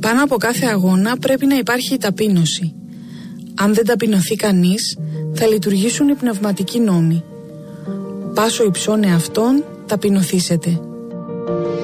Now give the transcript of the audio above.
Πάνω από κάθε αγώνα πρέπει να υπάρχει η ταπείνωση. Αν δεν ταπεινωθεί κανείς, θα λειτουργήσουν οι πνευματικοί νόμοι. Πάσο υψώνε αυτόν, ταπεινωθήσετε.